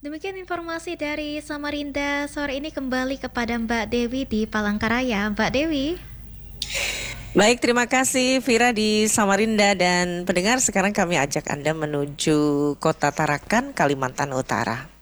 Demikian informasi dari Samarinda sore ini, kembali kepada Mbak Dewi di Palangkaraya. Mbak Dewi. Baik, terima kasih Vira di Samarinda dan pendengar, sekarang kami ajak Anda menuju Kota Tarakan, Kalimantan Utara.